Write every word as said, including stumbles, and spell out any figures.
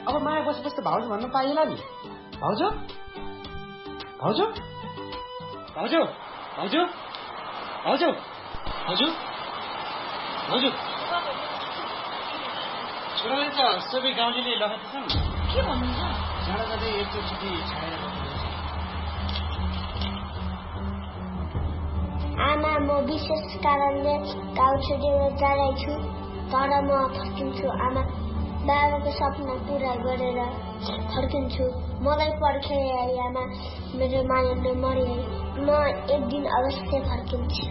अब माया बस बस भाउजू भन्न पाइएला नि भाउजू भाउजू भाउजू भाउजू भाउजू भाउजू भाउजू छोराले त सबै गाउँले लगाउँछन् के भन्नुहुन्छ जाँदा जाँदै एकचोटि छाडेर आमा म विशेष कारणले गाउँ छोडेर जाँदैछु तर म फर्किन्छु आमा बाबाको सपना पूरा गरेर फर्किन्छु मलाई पर्खे आमा मेरो मायाले मरे म एक दिन अवश्य फर्किन्छु